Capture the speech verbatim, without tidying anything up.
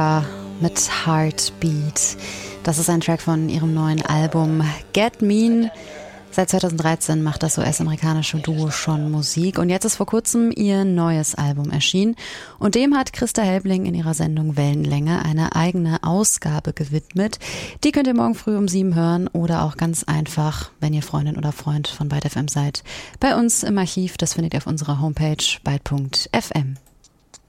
mit Heartbeat. Das ist ein Track von ihrem neuen Album Get Mean. Seit zweitausenddreizehn macht das U S-amerikanische Duo schon Musik und jetzt ist vor kurzem ihr neues Album erschienen und dem hat Christa Helbling in ihrer Sendung Wellenlänge eine eigene Ausgabe gewidmet. Die könnt ihr morgen früh um sieben hören oder auch ganz einfach, wenn ihr Freundin oder Freund von Byte Punkt F M seid, bei uns im Archiv. Das findet ihr auf unserer Homepage byte Punkt F M.